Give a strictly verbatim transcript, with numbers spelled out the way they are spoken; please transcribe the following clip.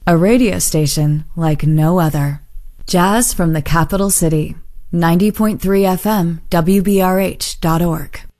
A radio station like no other. Jazz from the capital city. ninety point three F M, W B R H dot org.